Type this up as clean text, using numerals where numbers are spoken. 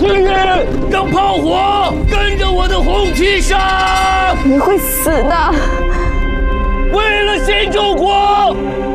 去，让炮火跟着我的红旗上。 你会死的。 为了新中国，